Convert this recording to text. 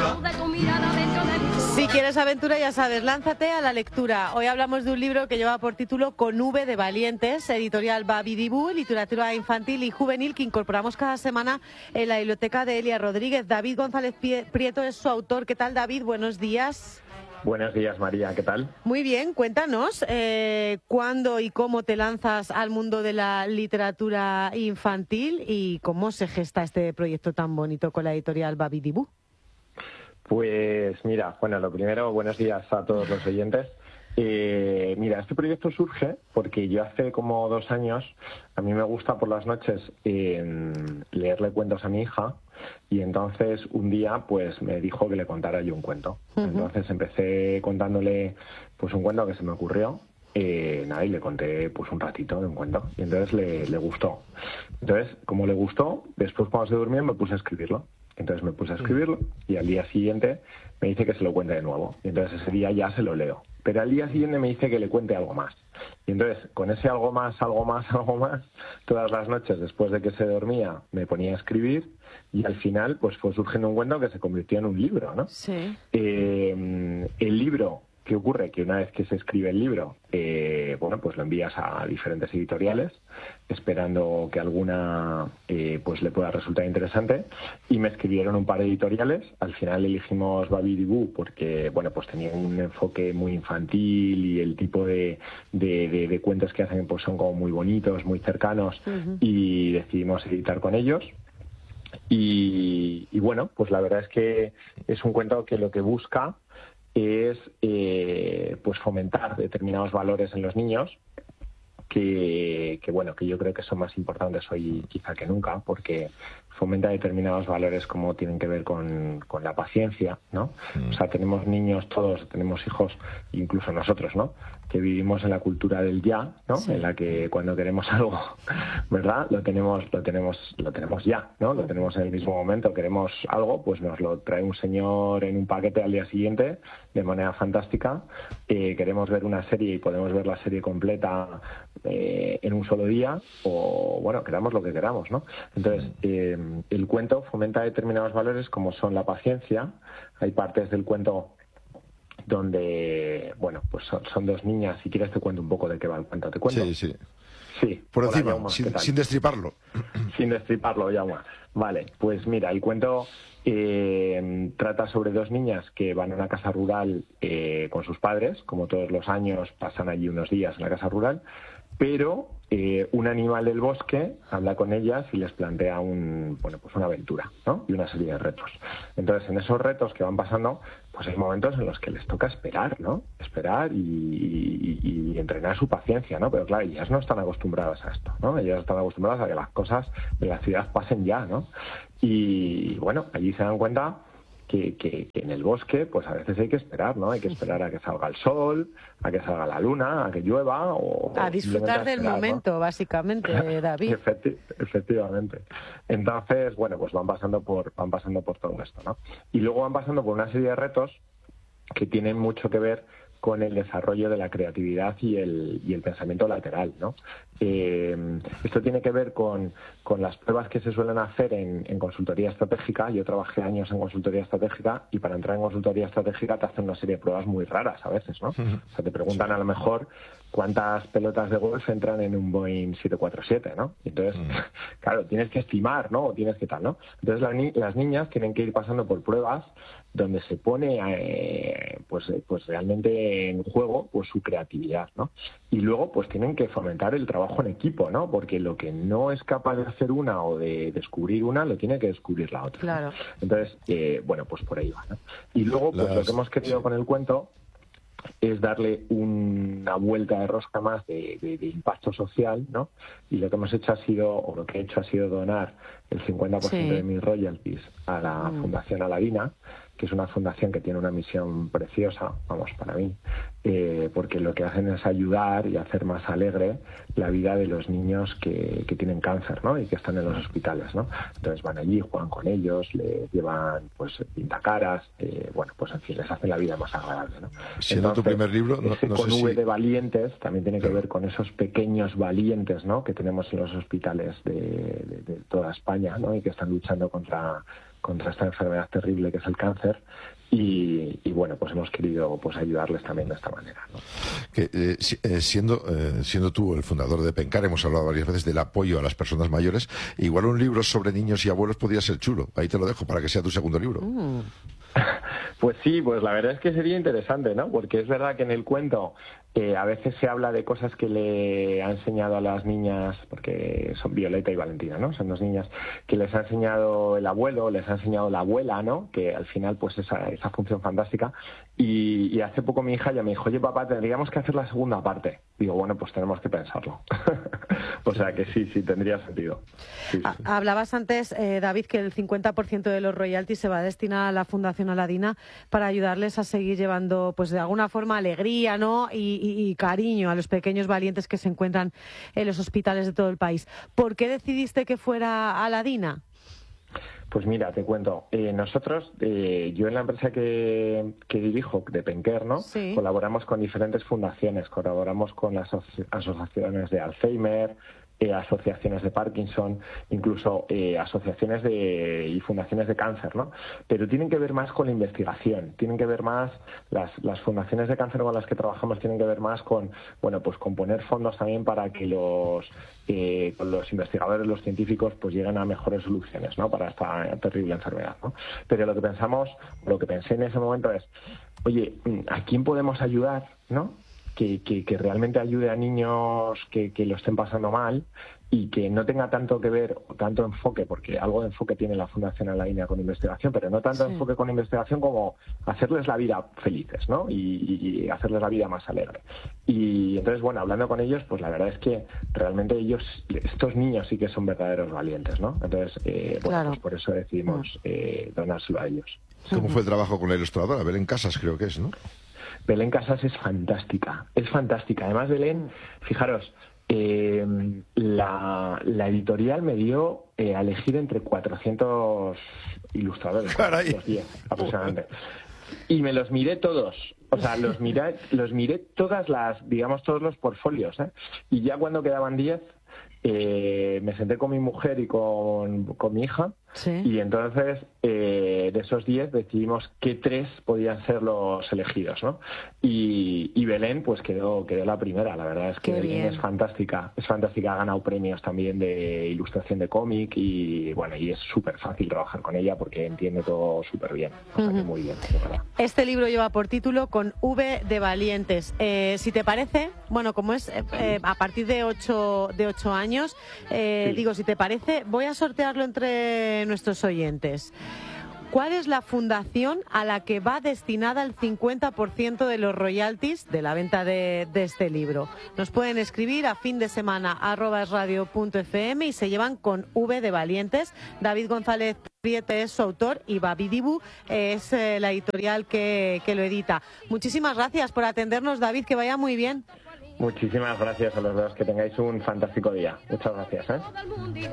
Si quieres aventura, ya sabes, lánzate a la lectura. Hoy hablamos de un libro que lleva por título Con V de Valientes, editorial Babidibú, literatura infantil y juvenil, que incorporamos cada semana en la biblioteca de Elia Rodríguez. David González Prieto es su autor. ¿Qué tal, David? Buenos días. Buenos días, María, ¿qué tal? Muy bien, cuéntanos cuándo y cómo te lanzas al mundo de la literatura infantil y cómo se gesta este proyecto tan bonito con la editorial Babidibú. Pues mira, bueno, lo primero, buenos días a todos los oyentes. Mira, este proyecto surge porque yo hace como 2 años, a mí me gusta por las noches leerle cuentos a mi hija, y entonces un día pues me dijo que le contara yo un cuento. Entonces empecé contándole pues un cuento que se me ocurrió, y le conté pues un ratito de un cuento, y entonces le gustó. Entonces, como le gustó, después cuando se durmió me puse a escribirlo. Entonces me puse a escribirlo y al día siguiente me dice que se lo cuente de nuevo. Y entonces ese día ya se lo leo. Pero al día siguiente me dice que le cuente algo más. Y entonces con ese algo más, todas las noches después de que se dormía me ponía a escribir, y al final pues fue surgiendo un cuento que se convirtió en un libro, ¿no? Sí. El libro, ¿qué ocurre? Que una vez que se escribe el libro, pues lo envías a diferentes editoriales, esperando que alguna pues le pueda resultar interesante, y me escribieron un par de editoriales. Al final elegimos Babidibú porque, bueno, pues tenía un enfoque muy infantil y el tipo de cuentos que hacen pues son como muy bonitos, muy cercanos, y decidimos editar con ellos. Y bueno, pues la verdad es que es un cuento que lo que busca es pues fomentar determinados valores en los niños que yo creo que son más importantes hoy quizá que nunca, porque fomenta determinados valores como tienen que ver con la paciencia, ¿no? O sea, tenemos niños todos, tenemos hijos, incluso nosotros, ¿no?, que vivimos en la cultura del ya, ¿no? Sí. En la que cuando queremos algo, ¿verdad?, lo tenemos ya, ¿no? Lo tenemos en el mismo momento. Queremos algo, pues nos lo trae un señor en un paquete al día siguiente de manera fantástica. Queremos ver una serie y podemos ver la serie completa en un solo día, o bueno, queramos lo que queramos, ¿no? Entonces, el cuento fomenta determinados valores como son la paciencia. Hay partes del cuento donde, bueno, pues son 2 niñas. Si quieres te cuento un poco de qué va el cuento. ¿Te cuento? Sí. Sí. Por Hola, encima, Jaume, sin destriparlo. Sin destriparlo, Jaume. Vale, pues mira, el cuento trata sobre 2 niñas que van a una casa rural con sus padres. Como todos los años, pasan allí unos días en la casa rural, pero un animal del bosque habla con ellas y les plantea una aventura, ¿no?, y una serie de retos. Entonces, en esos retos que van pasando, pues hay momentos en los que les toca esperar, ¿no? Esperar y entrenar su paciencia, ¿no? Pero claro, ellas no están acostumbradas a esto, ¿no? Ellas están acostumbradas a que las cosas de la ciudad pasen ya, ¿no? Y bueno, allí se dan cuenta que en el bosque pues a veces hay que esperar, ¿no? Hay que esperar a que salga el sol, a que salga la luna, a que llueva, o a disfrutar del momento, ¿no?, básicamente, David. Efectivamente. Entonces, bueno, pues van pasando por todo esto, ¿no? Y luego van pasando por una serie de retos que tienen mucho que ver con el desarrollo de la creatividad y el pensamiento lateral, ¿no? Esto tiene que ver con las pruebas que se suelen hacer en consultoría estratégica. Yo trabajé años en consultoría estratégica, y para entrar en consultoría estratégica te hacen una serie de pruebas muy raras a veces, ¿no? O sea, te preguntan a lo mejor cuántas pelotas de golf entran en un Boeing 747, ¿no? Y entonces, claro, tienes que estimar, ¿no? O tienes que tal, ¿no? Entonces las niñas tienen que ir pasando por pruebas donde se pone pues realmente en juego pues su creatividad, ¿no? Y luego pues tienen que fomentar el trabajo en equipo, ¿no? Porque lo que no es capaz de hacer una o de descubrir una, lo tiene que descubrir la otra, claro, ¿no? Entonces, bueno, pues por ahí va, ¿no? Y luego, pues lo que hemos querido con el cuento es darle una vuelta de rosca más de impacto social, ¿no? Y lo que hemos hecho lo que he hecho ha sido donar el 50% de mis royalties a la Fundación Aladina, que es una fundación que tiene una misión preciosa, vamos, para mí, porque lo que hacen es ayudar y hacer más alegre la vida de los niños que tienen cáncer, ¿no?, y que están en los hospitales, ¿no? Entonces van allí, juegan con ellos, les llevan pues pintacaras, bueno, pues en fin, les hacen la vida más agradable, ¿no? Siendo tu primer libro, no con sé V de valientes también tiene que ver con esos pequeños valientes, ¿no?, que tenemos en los hospitales de toda España, ¿no?, y que están luchando contra esta enfermedad terrible que es el cáncer. cáncer. Y bueno, pues hemos querido pues ayudarles también de esta manera, ¿no? Siendo tú el fundador de Pencar, hemos hablado varias veces del apoyo a las personas mayores. Igual un libro sobre niños y abuelos podría ser chulo. Ahí te lo dejo para que sea tu segundo libro. Pues sí, pues la verdad es que sería interesante, ¿no? Porque es verdad que en el cuento a veces se habla de cosas que le ha enseñado a las niñas, porque son Violeta y Valentina, ¿no? Son dos niñas que les ha enseñado el abuelo, les ha enseñado la abuela, ¿no? Que al final, pues esa función fantástica. Y hace poco mi hija ya me dijo, oye, papá, tendríamos que hacer la segunda parte. Digo, bueno, pues tenemos que pensarlo. O sea que sí, tendría sentido. Sí. Hablabas antes, David, que el 50% de los royalties se va a destinar a la Fundación Aladina para ayudarles a seguir llevando, pues de alguna forma, alegría, ¿no? Y cariño a los pequeños valientes que se encuentran en los hospitales de todo el país. ¿Por qué decidiste que fuera Aladina? Pues mira, te cuento. Nosotros, yo en la empresa que dirijo, de Pencar, ¿no? Sí. Colaboramos con diferentes fundaciones, colaboramos con las asociaciones de Alzheimer, asociaciones de Parkinson, incluso asociaciones y fundaciones de cáncer, ¿no? Pero tienen que ver más con la investigación, tienen que ver más, las fundaciones de cáncer con las que trabajamos tienen que ver más con, bueno, pues con poner fondos también para que los investigadores, los científicos, pues lleguen a mejores soluciones, ¿no? Para esta terrible enfermedad, ¿no? Pero lo que pensé en ese momento es, oye, ¿a quién podemos ayudar, ¿no? Que realmente ayude a niños que lo estén pasando mal y que no tenga tanto que ver, tanto enfoque, porque algo de enfoque tiene la Fundación Aladina con investigación, pero no tanto enfoque con investigación como hacerles la vida felices, ¿no? Y hacerles la vida más alegre. Y entonces, bueno, hablando con ellos, pues la verdad es que realmente estos niños sí que son verdaderos valientes, ¿no? Entonces, pues por eso decidimos donárselo a ellos. ¿Cómo fue el trabajo con la ilustradora? Belén Casas, creo que es, ¿no? Belén Casas es fantástica. Además, Belén, fijaros, la editorial me dio a elegir entre 400 ilustradores, 410 aproximadamente. Y me los miré todos. O sea, los miré todas todos los portfolios, ¿eh? Y ya cuando quedaban 10, me senté con mi mujer y con mi hija. Sí. Y entonces de esos 10 decidimos qué 3 podían ser los elegidos, ¿no? Y Belén pues quedó la primera. La verdad es que Belén es fantástica, ha ganado premios también de ilustración de cómic y bueno, y es súper fácil trabajar con ella porque entiende todo súper bien, o sea que muy bien, de verdad. Este libro lleva por título Con V de Valientes. Si te parece, bueno, como es a partir de 8 años, digo, si te parece, voy a sortearlo entre nuestros oyentes. ¿Cuál es la fundación a la que va destinada el 50% de los royalties de la venta de este libro? Nos pueden escribir a findesemana@esradio.fm y se llevan Con V de Valientes. David González Priete es su autor y Babidibu es la editorial que lo edita. Muchísimas gracias por atendernos, David, que vaya muy bien. Muchísimas gracias a los dos, que tengáis un fantástico día. Muchas gracias, ¿eh?